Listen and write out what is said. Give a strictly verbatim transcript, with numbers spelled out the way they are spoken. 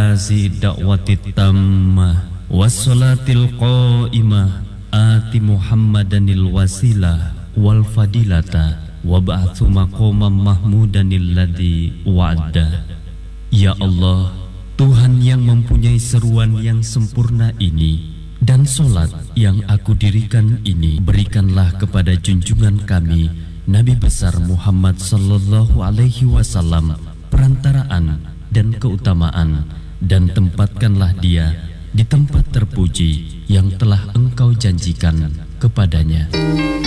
hazi da'watit tammah wassalatil qa'imah ati Muhammadanil wasilah wal fadilata wab'athu maqamam mahmudanil ladzi wa'ada. Ya Allah, Tuhan yang mempunyai seruan yang sempurna ini dan solat yang aku dirikan ini, berikanlah kepada junjungan kami Nabi besar Muhammad sallallahu alaihi wasallam perantaraan dan keutamaan, dan tempatkanlah dia di tempat terpuji yang telah Engkau janjikan kepadanya.